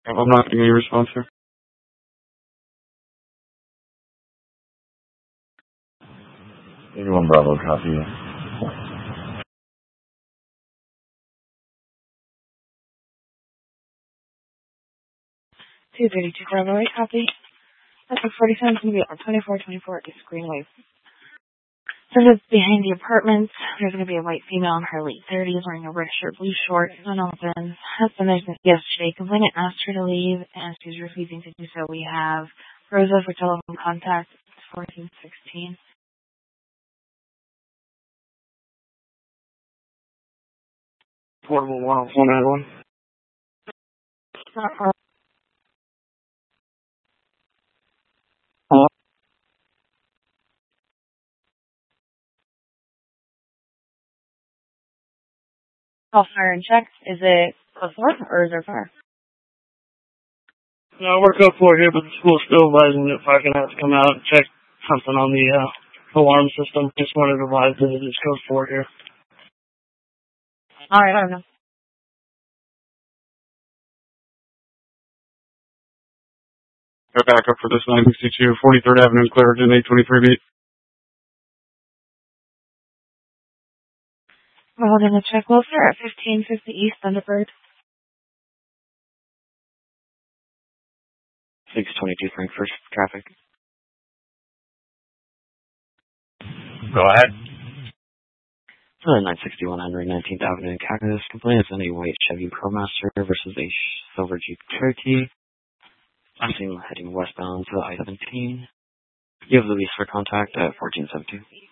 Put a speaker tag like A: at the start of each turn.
A: I'm not getting any response here.
B: Anyone Bravo, copy.
C: 232 Bravo, copy. That's 47, it's going to be on 2424 East Greenway. So it's behind the apartments. There's going to be a white female in her late 30s wearing a red shirt, blue shorts, unopened. Has been there since yesterday. Complainant asked her to leave, and she's refusing to do so. We have Rosa for telephone contact. It's 1416.
A: Portable 191.
C: Not far. Call fire and check. Is it close door or is there fire?
A: No, we're code 4 here, but the school's still advising that fire can have to come out and check something on the alarm system. Just wanted to advise that it is code 4 here.
C: Alright, I don't know.
A: Got backup for this 962 43rd Avenue, Clariton, 823 beat.
C: We're holding the check closer at 1550 East Thunderbird.
D: 622 Frankfurt traffic.
B: Go ahead.
D: 961 119th Avenue in Cactus. Complaint is on a white Chevy ProMaster versus a silver Jeep Cherokee. I'm seeing heading westbound to I-17. You have the lease for contact at 1472.